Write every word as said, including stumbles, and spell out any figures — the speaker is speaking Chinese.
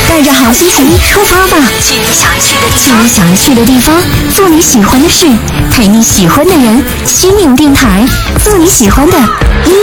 带着好心情出发吧， 去你想去的地去你想去的地方，做你喜欢的事，陪你喜欢的人。心灵电台，做你喜欢的音